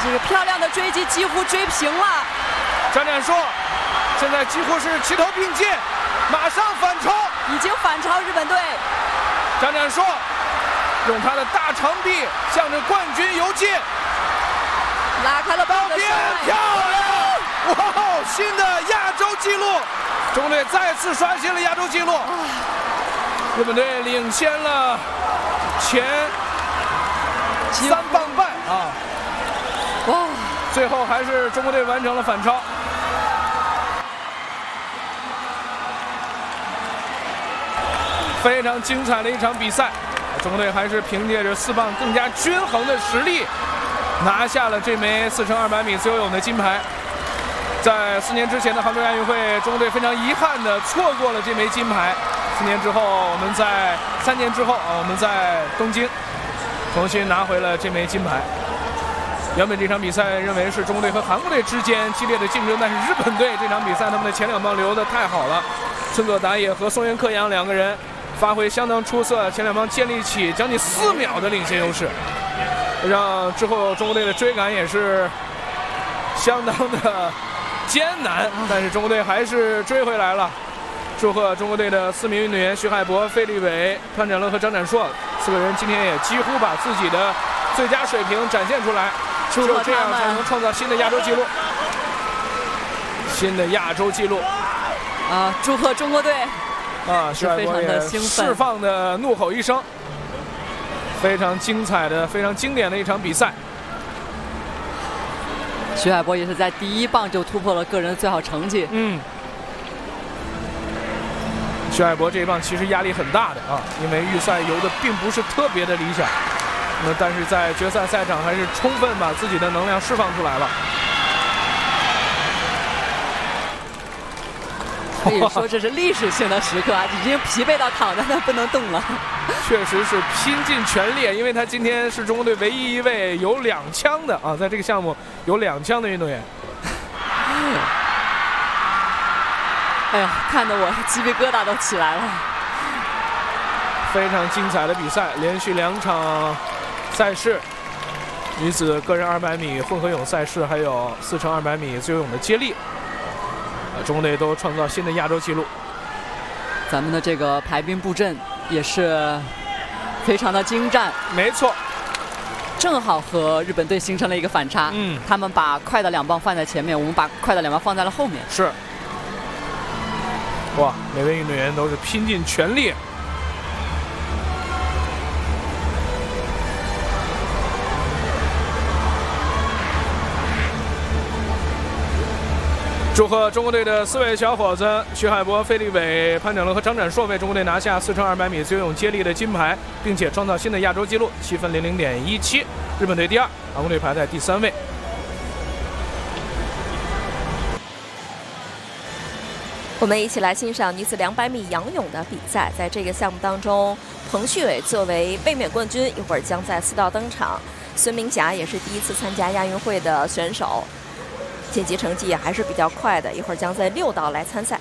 这个漂亮的追击几乎追平了。 张展硕现在几乎是齐头并进，马上反超， 已经反超日本队。 张展硕用他的大长臂向着冠军游进， 拉开了棒的边，漂亮！哇，新的亚洲纪录，中国队再次刷新了亚洲纪录。日本队领先了前3磅半啊！ 哇， 最后还是中国队完成了反超。非常精彩的一场比赛，中国队还是凭借着4磅更加均衡的实力，拿下了这枚4乘200米自由泳的金牌。在4年之前的杭州亚运会，中国队非常遗憾地错过了这枚金牌。3年之后，3年之后我们在东京重新拿回了这枚金牌。原本这场比赛认为是中国队和韩国队之间激烈的竞争，但是日本队这场比赛他们的前2棒留得太好了，村佐达也和松原克洋2个人发挥相当出色，前2棒建立起将近4秒的领先优势，让之后中国队的追赶也是相当的艰难，但是中国队还是追回来了。祝贺中国队的4名运动员徐海博、费立伟、潘展乐和张展硕4个人今天也几乎把自己的最佳水平展现出来，只有这样才能创造新的亚洲纪录。新的亚洲纪录啊！祝贺中国队啊！徐海博也释放的怒吼一声，非常精彩的、非常经典的一场比赛。 徐海博也是在第1棒就突破了个人的最好成绩。 徐海博这一棒其实压力很大的啊，因为预赛游的并不是特别的理想，但是在决赛赛场还是充分把自己的能量释放出来了。 可以说这是历史性的时刻啊，已经疲惫到躺在那不能动了。 确实是拼尽全力，因为他今天是中国队唯一一位有2枪的啊，在这个项目有2枪的运动员。 哎呀，看得我鸡皮疙瘩都起来了。 非常精彩的比赛，连续2场赛事，女子个人200米混合泳赛事，还有4乘200米自由泳的接力，中国队都创造新的亚洲纪录。 咱们的这个排兵布阵也是非常的精湛， 没错， 正好和日本队形成了一个反差。他们把快的2棒放在前面，我们把快的2棒放在了后面。 是。哇，每位运动员都是拼尽全力。祝贺中国队的4位小伙子徐海博、费立伟、潘展乐和张展硕为中国队拿下4乘200米自由泳接力的金牌，并且创造新的亚洲纪录7分00.17。日本队第2，韩国队排在第3位。 我们一起来欣赏女子200米仰泳的比赛。在这个项目当中，彭旭伟作为卫冕冠军，一会儿将在4道登场。孙明霞也是第1次参加亚运会的选手，晋级成绩也还是比较快的，一会儿将在6道来参赛。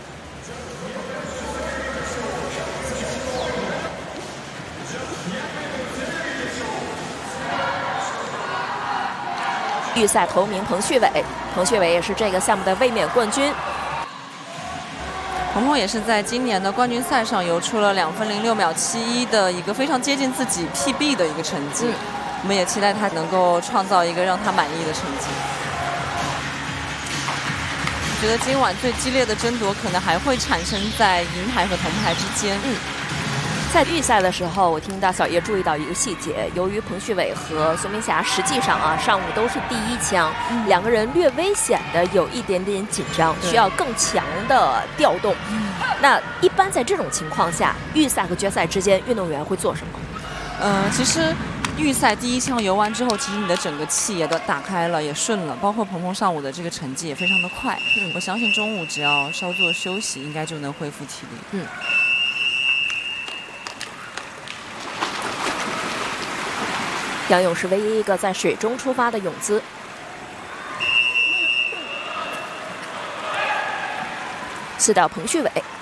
预赛头名彭旭伟，彭旭伟也是这个项目的卫冕冠军。 鹏鹏也是在今年的冠军赛上游出了2分06秒71的一个非常接近自己 PB 的一个成绩。我们也期待他能够创造一个让他满意的成绩。我觉得今晚最激烈的争夺可能还会产生在银牌和铜牌之间。 在预赛的时候，我听到小叶注意到一个细节，由于彭旭伟和孙明霞实际上上午都是第1枪，2个人略微显得有一点点紧张，需要更强的调动。那一般在这种情况下，预赛和决赛之间，运动员会做什么？ 其实预赛第1枪游完之后，其实你的整个气也都打开了，也顺了，包括鹏鹏上午的这个成绩也非常的快。我相信中午只要稍作休息，应该就能恢复体力。 仰泳是唯一一个在水中出发的泳姿。4道彭旭伟。